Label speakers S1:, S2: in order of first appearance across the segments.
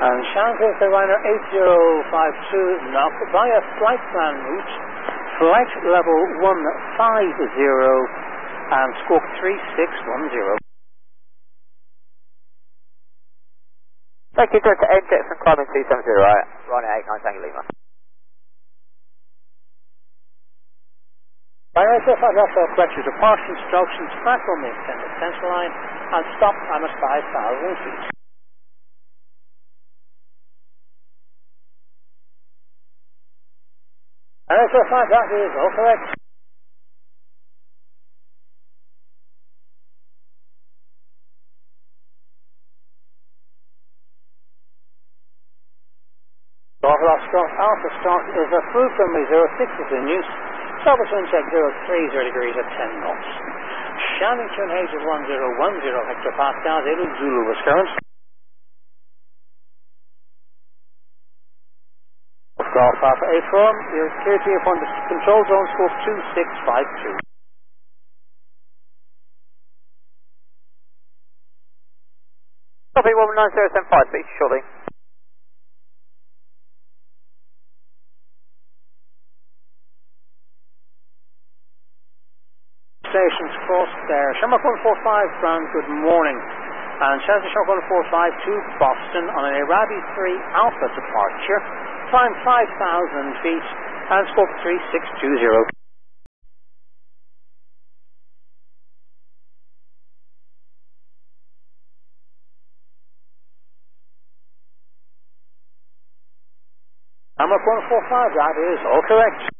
S1: And Shanghai Airliner 8052 knock via flight plan route, flight level 150 and squawk 3610.
S2: Thank you, Delta NJ from climbing 270, running 89 Tango Lima.
S1: Ryanair 5 correct your departure instructions, platform the extended central line, and stop time at 5,000 feet. Ryanair 5, that is all correct. Alpha start is approved from 06 is in use. Starboard wind check 030 degrees at 10 knots. Shannon H at 1010 hectopascals, Zulu Zulu was current. Golf Alpha 8 form, you're clear to upon the control zone scope 2652.
S2: Copy 19075, speak shortly.
S1: Stations crossed there. Shamrock 145, ground, good morning. And Chelsea Shamrock 145 to Boston on an Arabi 3 Alpha departure. Climb 5,000 feet and scope 3620. Shamrock 145, that is all correct.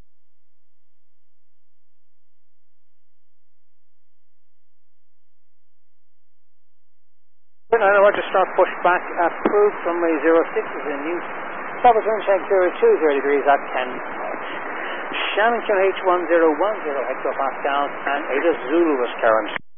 S1: And I want to start push back approved from 06 is in use. Starboard wind check 020 degrees at 10 knots. Shannon H1010 hectopascals and Ada Zulu was current.